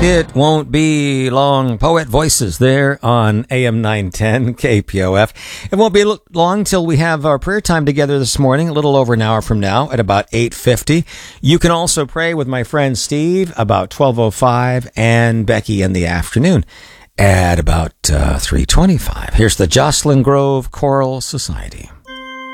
It won't be long. Poet Voices there on AM 910 KPOF. It won't be long till we have our prayer time together this morning, a little over an hour from now at about 8:50. You can also pray with my friend Steve about 12:05 and Becky in the afternoon at about 3:25. Here's the Jocelyn Grove Choral Society.